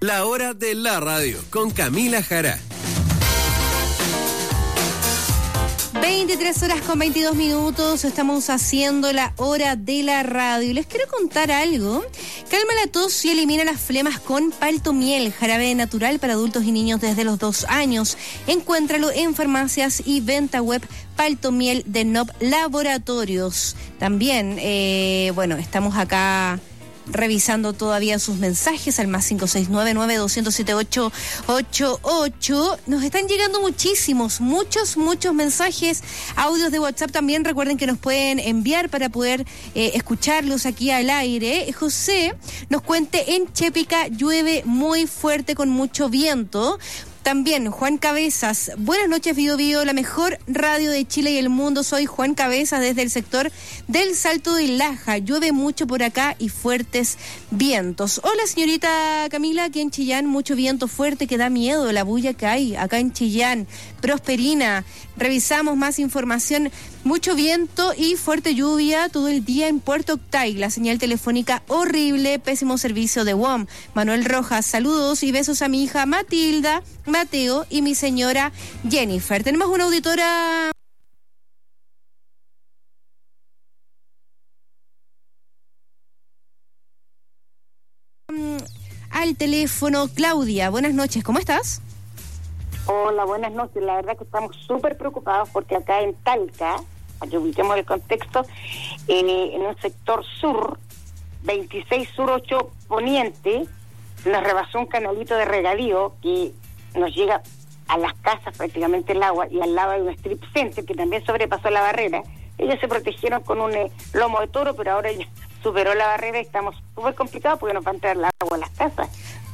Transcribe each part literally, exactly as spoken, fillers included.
La hora de la radio con Camila Jara. veintitrés horas con veintidós minutos, estamos haciendo la hora de la radio. Les quiero contar algo. Calma la tos y elimina las flemas con Paltomiel, jarabe natural para adultos y niños desde los dos años. Encuéntralo en farmacias y venta web Paltomiel de N O P Laboratorios. También, eh, bueno, estamos acá revisando todavía sus mensajes al más cinco seis nueve nueve dos cero siete ocho ocho ocho. Nos están llegando muchísimos, muchos, muchos mensajes, audios de WhatsApp también. Recuerden que nos pueden enviar para poder eh, escucharlos aquí al aire. José nos cuente, en Chépica llueve muy fuerte con mucho viento. También Juan Cabezas, buenas noches Bio Bio, la mejor radio de Chile y el mundo. Soy Juan Cabezas desde el sector del Salto de Laja. Llueve mucho por acá y fuertes vientos. Hola señorita Camila, aquí en Chillán mucho viento fuerte que da miedo, la bulla que hay acá en Chillán. Prosperina, revisamos más información. Mucho viento y fuerte lluvia todo el día en Puerto Octay. La señal telefónica horrible, pésimo servicio de W O M. Manuel Rojas, saludos y besos a mi hija Matilda, Mateo y mi señora Jennifer. Tenemos una auditora. Al teléfono, Claudia, buenas noches, ¿cómo estás? Hola, buenas noches. La verdad que estamos súper preocupados porque acá en Talca, para que ubiquemos el contexto, en, en un sector sur, veintiséis sur ocho poniente, nos rebasó un canalito de regadío que nos llega a las casas prácticamente el agua, y al lado hay un strip center que también sobrepasó la barrera. Ellos se protegieron con un eh, lomo de toro, pero ahora ya superó la barrera y estamos súper complicados porque nos va a entrar el agua a las casas.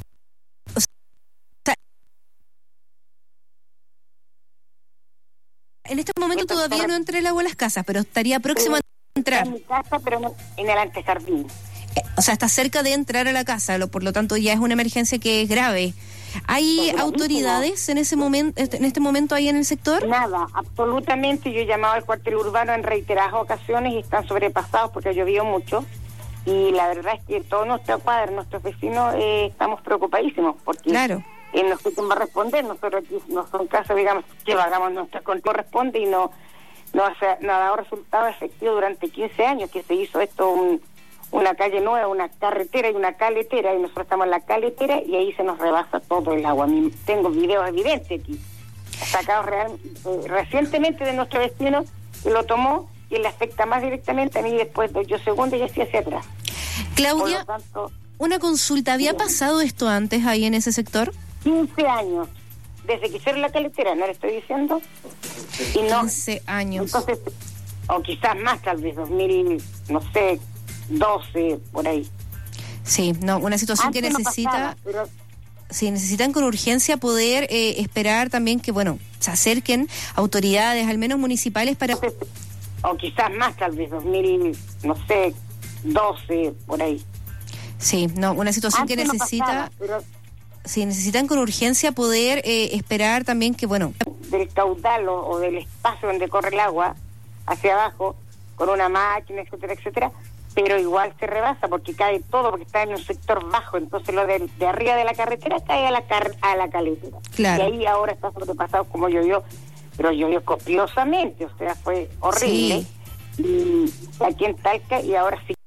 En este momento todavía no entra el agua a las casas, pero estaría próximo eh, a entrar. En mi casa, pero no, en el antejardín. Eh, o sea, está cerca de entrar a la casa, lo, por lo tanto ya es una emergencia que es grave. ¿Hay es autoridades en ese momento, en este momento ahí en el sector? Nada, absolutamente. Yo he llamado al cuartel urbano en reiteradas ocasiones y están sobrepasados porque ha llovido mucho. Y la verdad es que todos nuestros padres, nuestros vecinos, eh, estamos preocupadísimos porque... Claro. Eh, no sé quién va a responder. Nosotros aquí no son casos, digamos, que hagamos nuestra control corresponde y no no, hace, no ha dado resultado efectivo durante quince años que se hizo esto, un, una calle nueva, una carretera y una caletera, y nosotros estamos en la caletera y ahí se nos rebasa todo el agua. Tengo videos evidentes aquí, sacados real, eh, recientemente de nuestro vecino que lo tomó, y le afecta más directamente a mí después de yo segundo y así hacia atrás. Claudia, tanto, una consulta, ¿había pasado esto antes ahí en ese sector? quince años, desde que hicieron la caletera, ¿no le estoy diciendo? Y no, quince años. Entonces, o quizás más, tal vez dos mil, no sé, doce, por ahí. Sí, no, una situación Antes que necesita... No pasaba, pero... Sí, necesitan con urgencia poder eh, esperar también que, bueno, se acerquen autoridades, al menos municipales, para... Entonces, o quizás más, tal vez dos mil, no sé, doce, por ahí. Sí, no, una situación Antes que necesita... No pasaba, pero... Sí, necesitan con urgencia poder eh, esperar también que, bueno... Del caudal o, o del espacio donde corre el agua hacia abajo, con una máquina, etcétera, etcétera, pero igual se rebasa porque cae todo, porque está en un sector bajo, entonces lo de, de arriba de la carretera cae a la car a la caletera. Claro. Y ahí ahora está sobrepasado como llovió, pero llovió copiosamente, o sea, fue horrible. Sí. Y aquí en Talca, y ahora sí